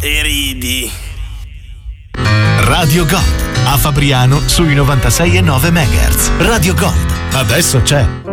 e ridi. Radio Gold, a Fabriano sui 96,9 MHz. Radio Gold, adesso c'è.